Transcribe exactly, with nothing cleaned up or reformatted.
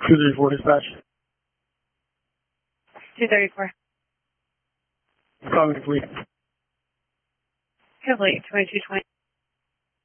two thirty-four dispatch. two thirty-four. Call me complete. Complete, twenty-two twenty.